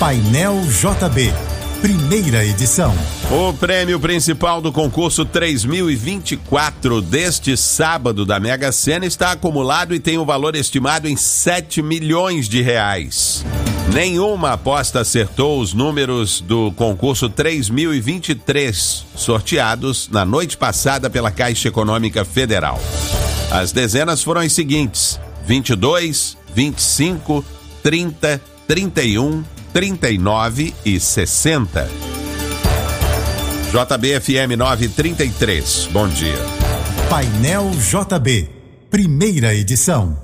Painel JB, primeira edição. O prêmio principal do concurso 3024 deste sábado da Mega Sena está acumulado e tem um valor estimado em 7 milhões de reais. Nenhuma aposta acertou os números do concurso 3023, sorteados na noite passada pela Caixa Econômica Federal. As dezenas foram as seguintes: 22, 25, 30, 31, 39 e 60. JB-FM 933, bom dia. Painel JB, primeira edição.